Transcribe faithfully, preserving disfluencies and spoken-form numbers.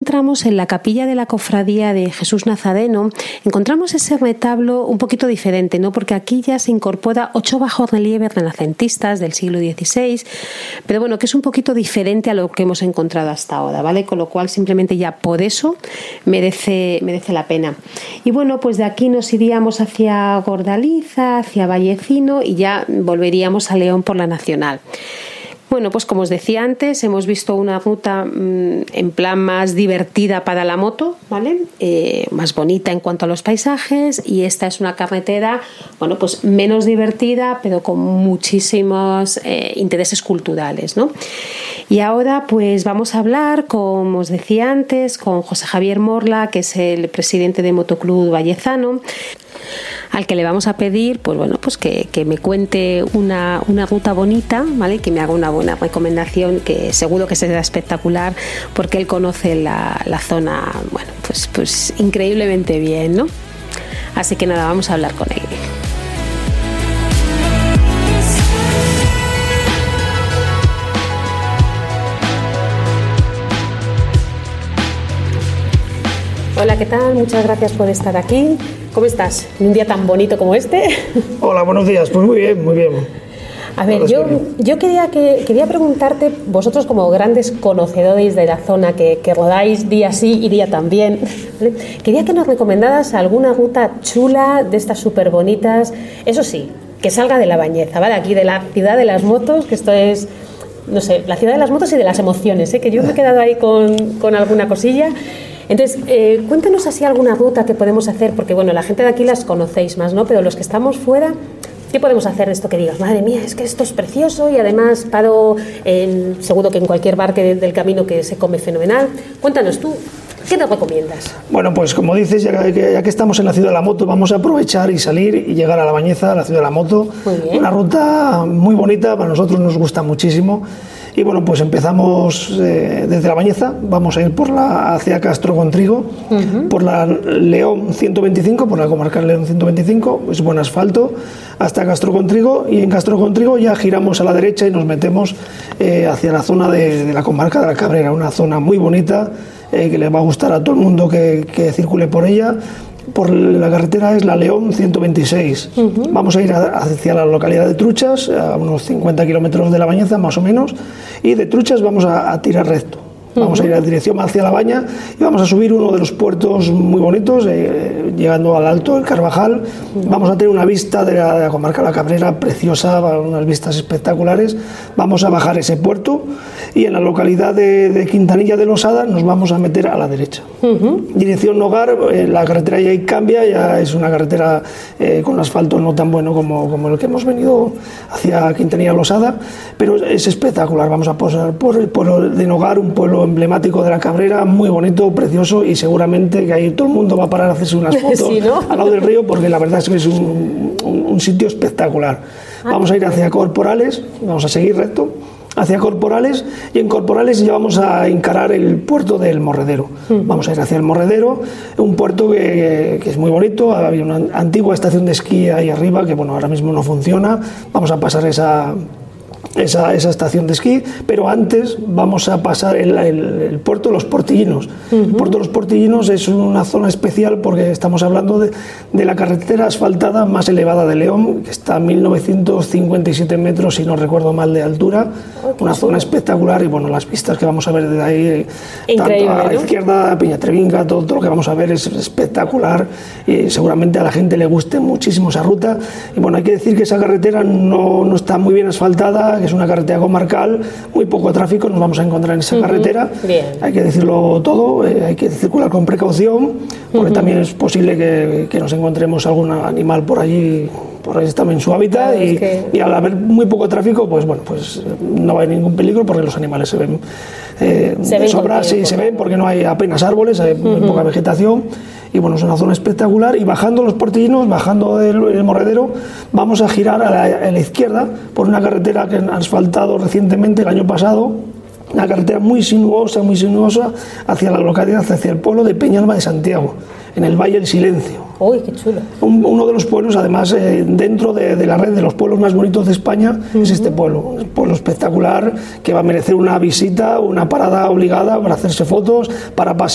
entramos en la capilla de la Cofradía de Jesús Nazareno, encontramos ese retablo un poquito diferente, ¿no? Porque aquí ya se incorpora ocho bajorrelieves renacentistas del siglo dieciséis, pero bueno, que es un poquito diferente a lo que hemos encontrado hasta ahora, ¿vale? Con lo cual simplemente ya por eso merece, merece la pena. Y bueno, pues de aquí nos iríamos hacia Gordaliza, hacia Vallecino y ya volveríamos a León por la Nacional. Bueno, pues como os decía antes, hemos visto una ruta mmm, en plan más divertida para la moto, ¿vale? Eh, más bonita en cuanto a los paisajes, y esta es una carretera, bueno, pues menos divertida, pero con muchísimos eh, intereses culturales, ¿no? Y ahora pues vamos a hablar, como os decía antes, con José Javier Morla, que es el presidente de Motoclub Vallezano, al que le vamos a pedir, pues bueno, pues que, que me cuente una, una ruta bonita, ¿vale? Que me haga una buena recomendación, que seguro que será espectacular, porque él conoce la, la zona, bueno, pues, pues increíblemente bien, ¿no? Así que nada, vamos a hablar con él. Hola, ¿qué tal? Muchas gracias por estar aquí. ¿Cómo estás? En un día tan bonito como este. Hola, buenos días. Pues muy bien, muy bien. A ver, yo, yo quería, que, quería preguntarte, vosotros como grandes conocedores de la zona, que, que rodáis día sí y día también, ¿vale? Quería que nos recomendaras alguna ruta chula de estas súper bonitas, eso sí, que salga de La Bañeza, ¿vale? Aquí de la ciudad de las motos, que esto es, no sé, la ciudad de las motos y de las emociones, ¿eh? Que yo me he quedado ahí con, con alguna cosilla. Entonces, eh, cuéntanos así alguna ruta que podemos hacer, porque bueno, la gente de aquí las conocéis más, ¿no? Pero los que estamos fuera, ¿qué podemos hacer de esto que digas? Madre mía, es que esto es precioso y además paro en, seguro que en cualquier bar que del camino, que se come fenomenal. Cuéntanos tú, ¿qué nos recomiendas? Bueno, pues como dices, ya que, ya que estamos en la ciudad de la moto, vamos a aprovechar y salir y llegar a La Bañeza, a la ciudad de la moto. Muy bien. Una ruta muy bonita, para nosotros nos gusta muchísimo. Y bueno, pues empezamos eh, desde La Bañeza, vamos a ir por la, hacia Castro Contrigo, uh-huh. por la León ciento veinticinco, por la comarcal León ciento veinticinco, es buen asfalto, hasta Castro Contrigo, y en Castro Contrigo ya giramos a la derecha y nos metemos eh, hacia la zona de, de la comarca de la Cabrera, una zona muy bonita eh, que le va a gustar a todo el mundo que, que circule por ella. Por la carretera es la León ciento veintiséis. Uh-huh. Vamos a ir a, hacia la localidad de Truchas, a unos cincuenta kilómetros de La Bañeza, más o menos, y de Truchas vamos a, a tirar recto. Vamos uh-huh. a ir a dirección hacia La Baña y vamos a subir uno de los puertos muy bonitos, eh, llegando al Alto del Carvajal. Uh-huh. Vamos a tener una vista de la, de la comarca de la Cabrera preciosa, unas vistas espectaculares. Vamos a bajar ese puerto y en la localidad de, de Quintanilla de Losada nos vamos a meter a la derecha. Uh-huh. Dirección Nogar, eh, la carretera ya cambia, ya es una carretera eh, con asfalto no tan bueno como, como el que hemos venido hacia Quintanilla de Losada, pero es espectacular. Vamos a pasar por el pueblo de Nogar, un pueblo emblemático de la Cabrera, muy bonito, precioso, y seguramente que ahí todo el mundo va a parar a hacerse unas fotos sí, ¿no? al lado del río, porque la verdad es que es un, un, un sitio espectacular. Vamos a ir hacia Corporales, vamos a seguir recto hacia Corporales, y en Corporales ya vamos a encarar el puerto del Morredero. Uh-huh. Vamos a ir hacia el Morredero, un puerto que, que es muy bonito. Había una antigua estación de esquí ahí arriba que bueno, ahora mismo no funciona. Vamos a pasar esa Esa, esa estación de esquí, pero antes vamos a pasar el, el, el puerto de los Portillinos. Uh-huh. El puerto de los Portillinos es una zona especial porque estamos hablando de, de la carretera asfaltada más elevada de León, que está a mil novecientos cincuenta y siete metros, si no recuerdo mal, de altura. Okay. Una zona espectacular, y bueno, las vistas que vamos a ver desde ahí, increíble, tanto a la ¿no? izquierda, a Peñatrevinca, todo, todo lo que vamos a ver es espectacular, y seguramente a la gente le guste muchísimo esa ruta. Y bueno, hay que decir que esa carretera no, no está muy bien asfaltada, que es una carretera comarcal, muy poco tráfico nos vamos a encontrar en esa uh-huh. carretera. Bien. Hay que decirlo todo, eh, hay que circular con precaución, porque uh-huh. también es posible que, que nos encontremos algún animal por allí, por ahí está en su hábitat, claro, y, es que... y al haber muy poco tráfico, pues bueno, pues no va a haber ningún peligro, porque los animales se ven eh, se de sobra, sí, se ven, porque no hay apenas árboles, hay muy uh-huh. poca vegetación. Y bueno, es una zona espectacular, y bajando los Portillinos, bajando el, el Morredero, vamos a girar a la, a la izquierda por una carretera que han asfaltado recientemente el año pasado, una carretera muy sinuosa, muy sinuosa, hacia la localidad, hacia el pueblo de Peñalba de Santiago, en el Valle del Silencio. ¡Uy, qué chulo! Un, uno de los pueblos, además, eh, dentro de, de la red de los pueblos más bonitos de España, uh-huh. es este pueblo. Un pueblo espectacular que va a merecer una visita, una parada obligada para hacerse fotos, para pasear.